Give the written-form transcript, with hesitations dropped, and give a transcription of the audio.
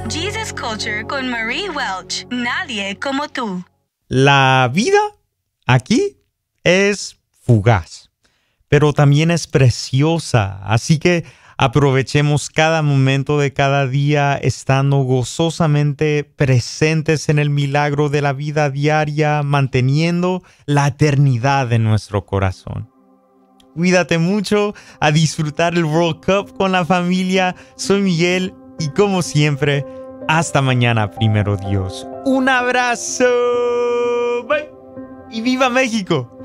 Jesus Culture con Marie Welch. Nadie como tú. La vida aquí es fugaz, pero también es preciosa. Así que aprovechemos cada momento de cada día estando gozosamente presentes en el milagro de la vida diaria, manteniendo la eternidad en nuestro corazón. Cuídate mucho, a disfrutar el World Cup con la familia. Soy Miguel y como siempre, hasta mañana, primero Dios. Un abrazo. Bye. Y viva México.